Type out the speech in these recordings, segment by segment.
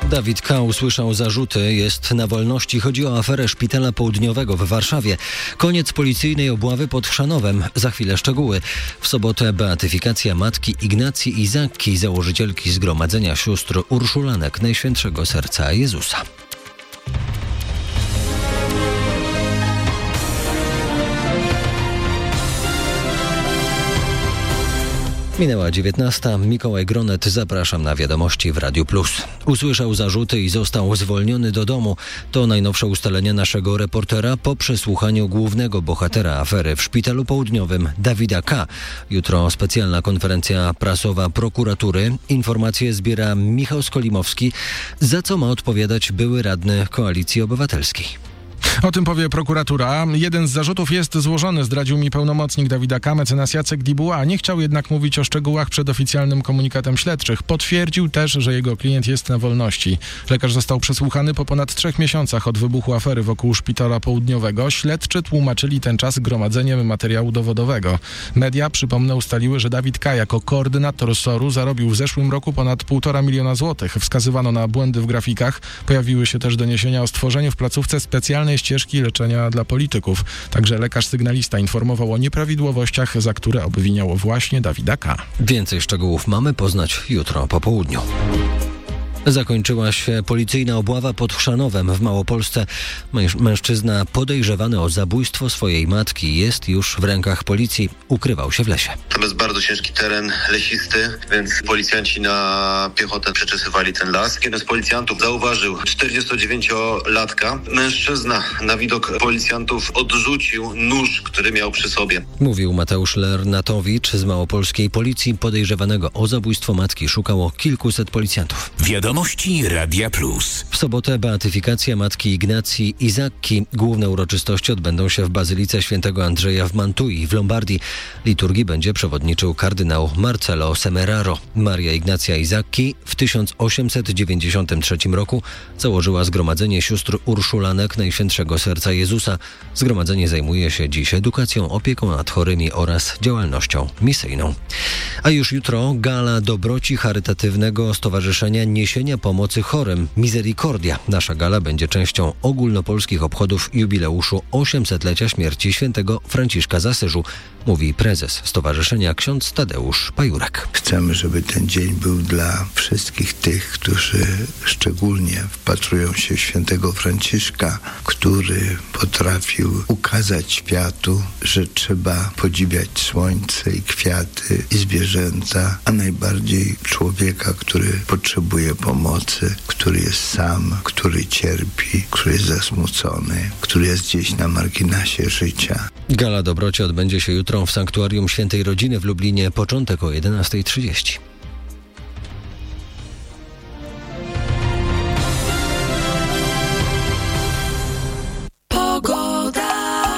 Dawid K. usłyszał zarzuty, jest na wolności. Chodzi o aferę Szpitala Południowego w Warszawie. Koniec policyjnej obławy pod Chrzanowem. Za chwilę szczegóły. W sobotę beatyfikacja matki Ignacji Izakki, założycielki Zgromadzenia Sióstr Urszulanek Najświętszego Serca Jezusa. Minęła 19. Mikołaj Gronet, zapraszam na wiadomości w Radiu Plus. Usłyszał zarzuty i został zwolniony do domu. To najnowsze ustalenia naszego reportera po przesłuchaniu głównego bohatera afery w Szpitalu Południowym, Dawida K. Jutro specjalna konferencja prasowa prokuratury. Informacje zbiera Michał Skolimowski, za co ma odpowiadać były radny Koalicji Obywatelskiej. O tym powie prokuratura. Jeden z zarzutów jest złożony, zdradził mi pełnomocnik Dawida K., mecenas Jacek Dibuła. Nie chciał jednak mówić o szczegółach przed oficjalnym komunikatem śledczych. Potwierdził też, że jego klient jest na wolności. Lekarz został przesłuchany po ponad 3 miesiącach od wybuchu afery wokół Szpitala Południowego. Śledczy tłumaczyli ten czas gromadzeniem materiału dowodowego. Media, przypomnę, ustaliły, że Dawid K. jako koordynator SOR-u zarobił w zeszłym roku ponad 1,5 miliona złotych. Wskazywano na błędy w grafikach. Pojawiły się też doniesienia o stworzeniu w placówce specjalnej ścieżki leczenia dla polityków. Także lekarz sygnalista informował o nieprawidłowościach, za które obwiniał właśnie Dawida K. Więcej szczegółów mamy poznać jutro po południu. Zakończyła się policyjna obława pod Chrzanowem w Małopolsce. Mężczyzna podejrzewany o zabójstwo swojej matki jest już w rękach policji. Ukrywał się w lesie. To jest bardzo ciężki teren leśisty, więc policjanci na piechotę przeczesywali ten las. Jeden z policjantów zauważył 49-latka. Mężczyzna na widok policjantów odrzucił nóż, który miał przy sobie. Mówił Mateusz Lernatowicz z małopolskiej policji. Podejrzewanego o zabójstwo matki szukało kilkuset policjantów. Wiadomości Radia Plus. W sobotę beatyfikacja matki Ignacji Izakki. Główne uroczystości odbędą się w Bazylice Świętego Andrzeja w Mantui w Lombardii. Liturgii będzie przewodniczył kardynał Marcello Semeraro. Maria Ignacja Izakki w 1893 roku założyła Zgromadzenie Sióstr Urszulanek Najświętszego Serca Jezusa. Zgromadzenie zajmuje się dziś edukacją, opieką nad chorymi oraz działalnością misyjną. A już jutro gala dobroci charytatywnego Stowarzyszenia Niesienia Pomocy Chorym Misericordia. Nasza gala będzie częścią ogólnopolskich obchodów jubileuszu 800-lecia śmierci świętego Franciszka z Asyżu, mówi prezes stowarzyszenia ksiądz Tadeusz Pajurek. Chcemy, żeby ten dzień był dla wszystkich tych, którzy szczególnie wpatrują się w świętego Franciszka, który potrafił ukazać światu, że trzeba podziwiać słońce i kwiaty i zwierzęta, a najbardziej człowieka, który potrzebuje pomocy, który jest sam, który cierpi, który jest zasmucony, który jest gdzieś na marginesie życia. Gala dobroci odbędzie się jutro w Sanktuarium Świętej Rodziny w Lublinie. Początek o 11:30. Pogoda.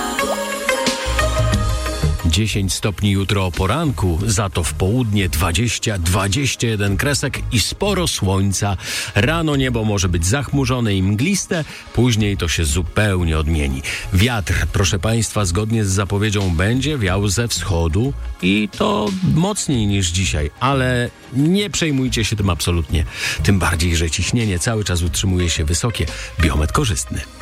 10 stopni jutro o poranku, za to w południe 20-21 kresek i sporo słońca. Rano niebo może być zachmurzone i mgliste, później to się zupełnie odmieni. Wiatr, proszę Państwa, zgodnie z zapowiedzią będzie wiał ze wschodu i to mocniej niż dzisiaj, ale nie przejmujcie się tym absolutnie. Tym bardziej, że ciśnienie cały czas utrzymuje się wysokie. Biometr korzystny.